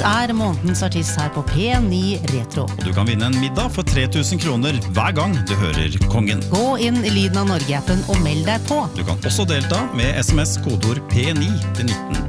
månedens artist her på P9 Retro. Og du kan vinne en middag for 3000 kroner hver gang du hører Kongen. Gå inn i Lyden av Norge-appen og meld deg på. Du kan også delta med SMS-kodeord P9 til 19